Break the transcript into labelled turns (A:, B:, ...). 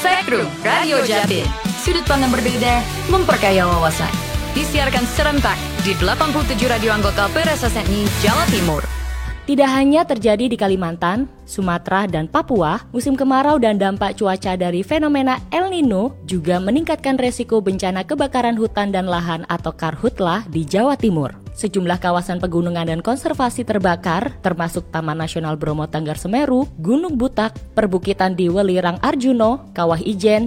A: Spektrum Radio Jatim. Sudut pandang berbeda, memperkaya wawasan. Disiarkan serentak di 87 radio anggota PRSSNI Jawa Timur.
B: Tidak hanya terjadi di Kalimantan, Sumatera, dan Papua, musim kemarau dan dampak cuaca dari fenomena El Nino juga meningkatkan resiko bencana kebakaran hutan dan lahan atau karhutlah di Jawa Timur. Sejumlah kawasan pegunungan dan konservasi terbakar, termasuk Taman Nasional Bromo Tenggar Semeru, Gunung Butak, perbukitan di Welirang Arjuno, Kawah Ijen,